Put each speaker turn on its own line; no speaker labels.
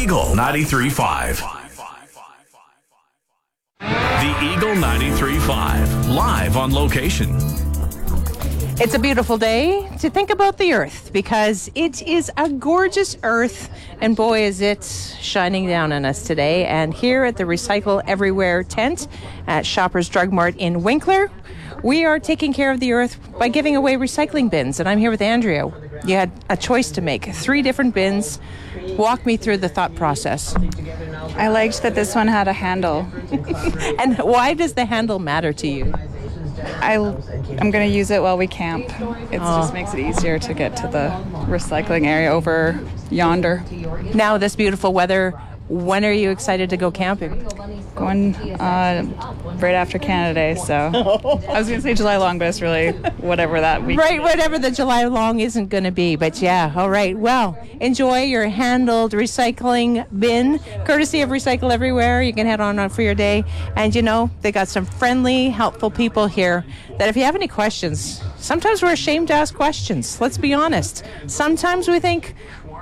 Eagle 93.5. The Eagle 93.5, live on location.
It's a beautiful day to think about the earth because it is a gorgeous earth, and boy is it shining down on us today. And here at the Recycle Everywhere tent at Shoppers Drug Mart in Winkler, we are taking care of the earth by giving away recycling bins. And I'm here with Andrea. You had a choice to make, 3 different bins. Walk me through the thought process.
I liked that this one had a handle.
And why does the handle matter to you?
I'm going to use it while we camp. It just makes it easier to get to the recycling area over yonder.
Now, this beautiful weather, when are you excited to go camping?
Going right after Canada Day, so I was going to say July long, but it's really whatever that week.
Right, whatever the July long isn't going to be, but yeah, all right. Well, enjoy your handled recycling bin, courtesy of Recycle Everywhere. You can head on for your day, and you know, they got some friendly, helpful people here that if you have any questions, sometimes we're ashamed to ask questions. Let's be honest. Sometimes we think,